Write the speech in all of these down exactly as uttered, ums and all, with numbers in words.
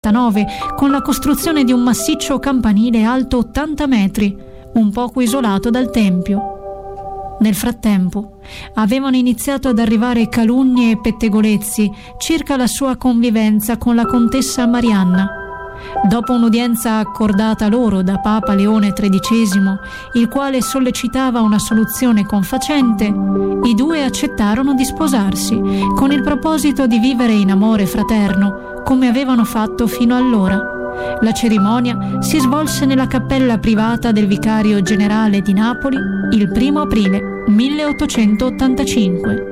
con la costruzione di un massiccio campanile alto ottanta metri, un poco isolato dal tempio. Nel frattempo avevano iniziato ad arrivare calunnie e pettegolezzi circa la sua convivenza con la contessa Marianna. Dopo un'udienza accordata loro da Papa Leone tredicesimo, il quale sollecitava una soluzione confacente, i due accettarono di sposarsi, con il proposito di vivere in amore fraterno, come avevano fatto fino allora. La cerimonia si svolse nella cappella privata del vicario generale di Napoli il primo aprile milleottocentottantacinque.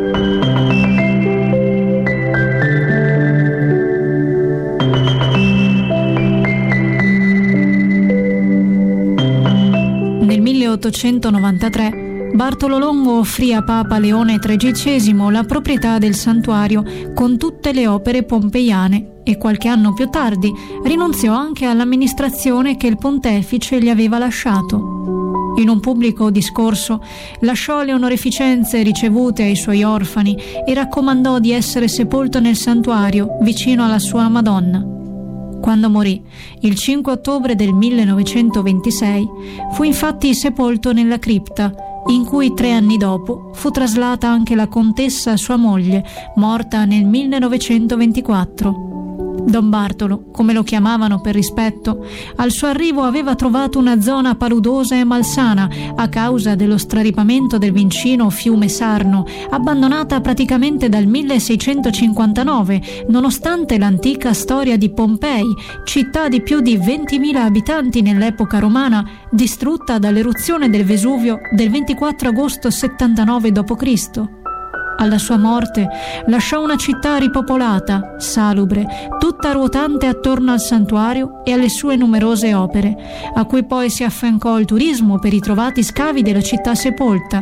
Nel milleottocentonovantatré Bartolo Longo offrì a Papa Leone tredicesimo la proprietà del santuario con tutte le opere pompeiane e qualche anno più tardi rinunziò anche all'amministrazione che il pontefice gli aveva lasciato. In un pubblico discorso lasciò le onorificenze ricevute ai suoi orfani e raccomandò di essere sepolto nel santuario vicino alla sua Madonna. Quando morì, il cinque ottobre del millenovecentoventisei, fu infatti sepolto nella cripta, in cui tre anni dopo fu traslata anche la contessa sua moglie, morta nel millenovecentoventiquattro. Don Bartolo, come lo chiamavano per rispetto, al suo arrivo aveva trovato una zona paludosa e malsana a causa dello straripamento del vicino fiume Sarno, abbandonata praticamente dal milleseicentocinquantanove, nonostante l'antica storia di Pompei, città di più di ventimila abitanti nell'epoca romana, distrutta dall'eruzione del Vesuvio del ventiquattro agosto settantanove dopo Cristo Alla sua morte lasciò una città ripopolata, salubre, tutta ruotante attorno al santuario e alle sue numerose opere, a cui poi si affiancò il turismo per i trovati scavi della città sepolta.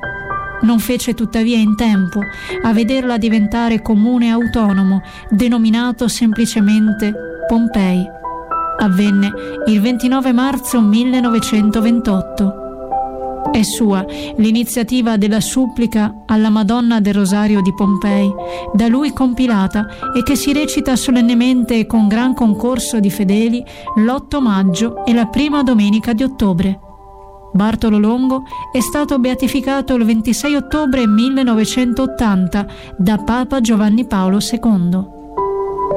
Non fece tuttavia in tempo a vederla diventare comune autonomo, denominato semplicemente Pompei. Avvenne il ventinove marzo millenovecentoventotto. È sua l'iniziativa della supplica alla Madonna del Rosario di Pompei, da lui compilata e che si recita solennemente e con gran concorso di fedeli l'otto maggio e la prima domenica di ottobre. Bartolo Longo è stato beatificato il ventisei ottobre millenovecentottanta da Papa Giovanni Paolo secondo.